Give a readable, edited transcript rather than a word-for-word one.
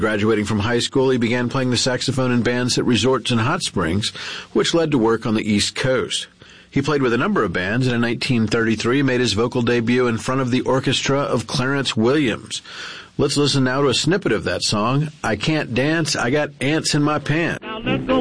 Graduating from high school, he began playing the saxophone in bands at resorts in Hot Springs, which led to work on the East Coast. He played with a number of bands, and in 1933 made his vocal debut in front of the orchestra of Clarence Williams. Let's listen now to a snippet of that song, I Can't Dance, I Got Ants in My Pants. Now let's go.